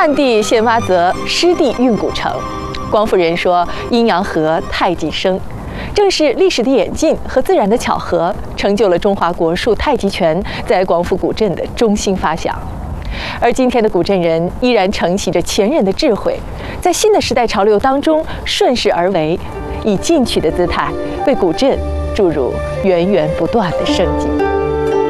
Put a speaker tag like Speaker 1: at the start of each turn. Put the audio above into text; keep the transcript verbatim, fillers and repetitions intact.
Speaker 1: 旱地现挖泽，湿地运古城。光复人说：“阴阳合，太极生。”正是历史的演进和自然的巧合，成就了中华国术太极拳在广府古镇的中心发祥。而今天的古镇人依然承袭着前人的智慧，在新的时代潮流当中顺势而为，以进取的姿态为古镇注入源源不断的生机。